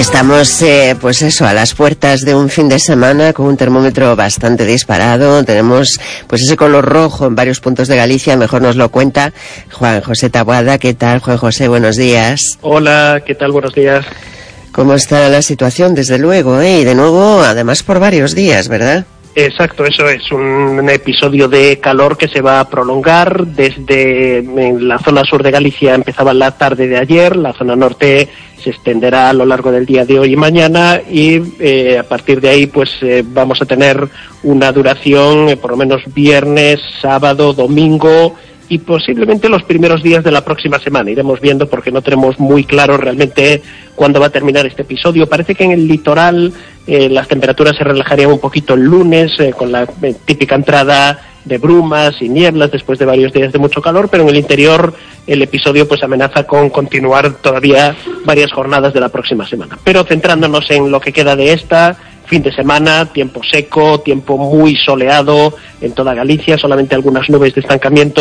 Estamos, pues eso, a las puertas de un fin de semana con un termómetro bastante disparado. Tenemos, pues ese color rojo en varios puntos de Galicia. Mejor nos lo cuenta Juan José Taboada. ¿Qué tal, Juan José? Buenos días. Hola, ¿qué tal? Buenos días. ¿Cómo está la situación? Desde luego, y de nuevo, además por varios días, ¿verdad? Exacto, eso es un episodio de calor que se va a prolongar desde en la zona sur de Galicia. Empezaba la tarde de ayer, la zona norte se extenderá a lo largo del día de hoy y mañana, y a partir de ahí pues vamos a tener una duración por lo menos viernes, sábado, domingo y posiblemente los primeros días de la próxima semana. Iremos viendo porque no tenemos muy claro realmente cuándo va a terminar este episodio. Parece que en el litoral las temperaturas se relajarían un poquito el lunes con la típica entrada de brumas y nieblas después de varios días de mucho calor, pero en el interior el episodio pues amenaza con continuar todavía varias jornadas de la próxima semana. Pero centrándonos en lo que queda de esta fin de semana, tiempo seco, tiempo muy soleado en toda Galicia, solamente algunas nubes de estancamiento